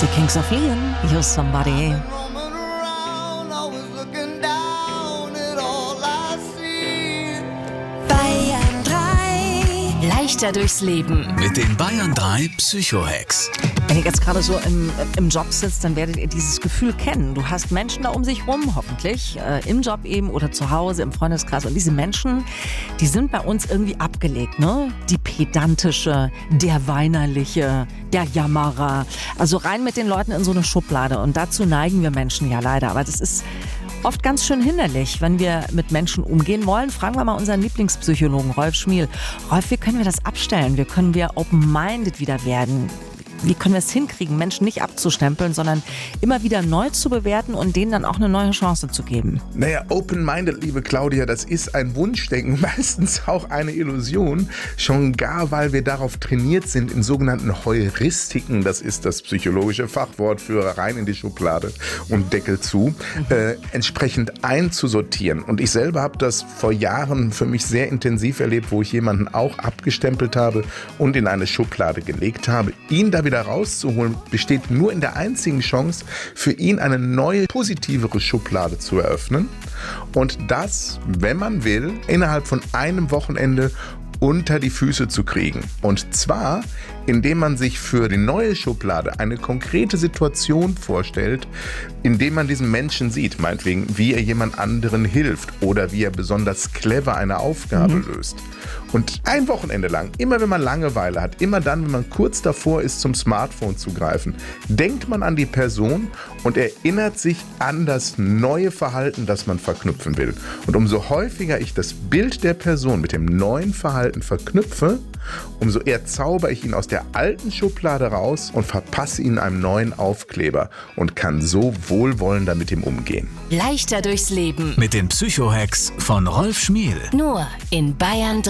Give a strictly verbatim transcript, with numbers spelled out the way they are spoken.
The Kings of Leon, You're Somebody. Bayern drei. Leichter durchs Leben. Mit den Bayern drei Psycho-Hacks. Wenn ihr jetzt gerade so im, im Job sitzt, dann werdet ihr dieses Gefühl kennen. Du hast Menschen da um sich rum, hoffentlich, äh, im Job eben oder zu Hause, im Freundeskreis. Und diese Menschen, die sind bei uns irgendwie abgelegt, ne? Die pedantische, der weinerliche, der Jammerer. Also rein mit den Leuten in so eine Schublade. Und dazu neigen wir Menschen ja leider. Aber das ist oft ganz schön hinderlich, wenn wir mit Menschen umgehen wollen. Fragen wir mal unseren Lieblingspsychologen Rolf Schmiel. Rolf, wie können wir das abstellen? Wie können wir open-minded wieder werden? Wie können wir es hinkriegen, Menschen nicht abzustempeln, sondern immer wieder neu zu bewerten und denen dann auch eine neue Chance zu geben? Naja, open-minded, liebe Claudia, das ist ein Wunschdenken, meistens auch eine Illusion. Schon gar, weil wir darauf trainiert sind, in sogenannten Heuristiken, das ist das psychologische Fachwort für rein in die Schublade und Deckel zu, mhm. äh, entsprechend einzusortieren. Und ich selber habe das vor Jahren für mich sehr intensiv erlebt, wo ich jemanden auch abgestempelt habe und in eine Schublade gelegt habe. Ihn da wieder rauszuholen, besteht nur in der einzigen Chance, für ihn eine neue, positivere Schublade zu eröffnen. Und das, wenn man will, innerhalb von einem Wochenende unter die Füße zu kriegen. Und zwar, indem man sich für die neue Schublade eine konkrete Situation vorstellt, indem man diesen Menschen sieht, meinetwegen, wie er jemand anderen hilft oder wie er besonders clever eine Aufgabe mhm. löst. Und ein Wochenende lang, immer wenn man Langeweile hat, immer dann, wenn man kurz davor ist, zum Smartphone zu greifen, denkt man an die Person und erinnert sich an das neue Verhalten, das man verknüpfen will. Und umso häufiger ich das Bild der Person mit dem neuen Verhalten verknüpfe, umso eher zauber ich ihn aus der alten Schublade raus und verpasse ihn einem neuen Aufkleber und kann so wohlwollender mit ihm umgehen. Leichter durchs Leben. Mit den Psycho-Hacks von Rolf Schmiel. Nur in Bayern drei.